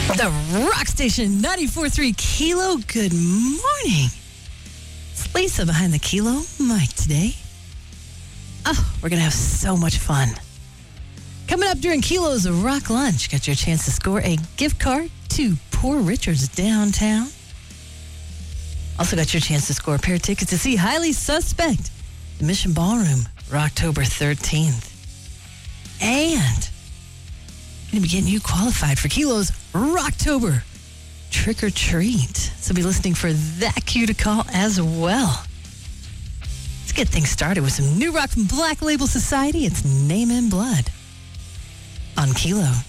The Rock Station 94.3 Kilo. Good morning. It's Lisa behind the Kilo mic today. Oh, we're going to have so much fun. Coming up during Kilo's Rock Lunch, got your chance to score a gift card to Poor Richard's downtown. Also got your chance to score a pair of tickets to see Highly Suspect, the Mission Ballroom, October 13th. And going to be getting you qualified for Kilo's Rocktober Trick or Treat. So be listening for that cue to call as well. Let's get things started with some new rock from Black Label Society. It's Name in Blood on Kilo.